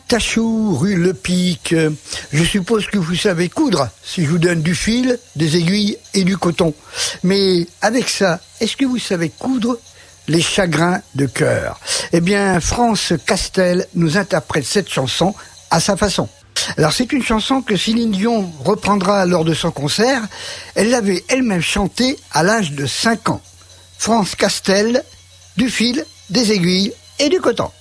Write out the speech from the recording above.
Tachou, rue Le Pic. Je suppose que vous savez coudre, si je vous donne du fil, des aiguilles et du coton. Mais avec ça, est-ce que vous savez coudre les chagrins de cœur? Eh bien, France Castel nous interprète cette chanson à sa façon. Alors, c'est une chanson que Céline Dion reprendra lors de son concert. Elle l'avait elle-même chantée à l'âge de 5 ans. France Castel, du fil, des aiguilles et du coton.